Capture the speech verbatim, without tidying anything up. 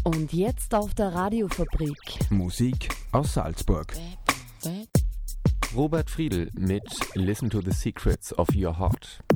Und jetzt auf der Radiofabrik. Musik aus Salzburg. Robert Friedl mit Listen to the Secrets of Your Heart.